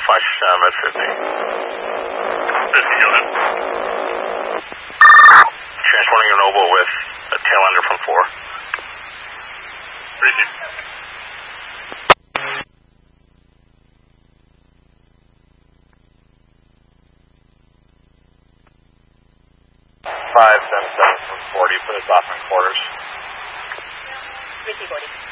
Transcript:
5750. This is unit. Transporting your Noble with a tail ender from 4. Receive. 577 from 40, put us off in quarters. Receive 40.